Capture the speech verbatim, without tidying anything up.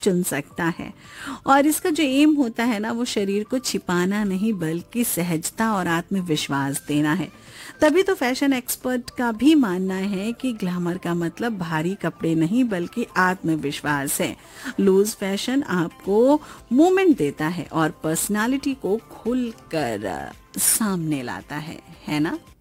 चुन सकता है। और इसका जो एम होता है ना, वो शरीर को छिपाना नहीं बल्कि सहजता और आत्मविश्वास देना है। तभी तो फैशन एक्सपर्ट का भी मानना है कि ग्लैमर का मतलब भारी कपड़े नहीं बल्कि आत्मविश्वास है। लूज फैशन आपको मूवमेंट देता है और पर्सनालिटी को खुलकर सामने लाता है है ना।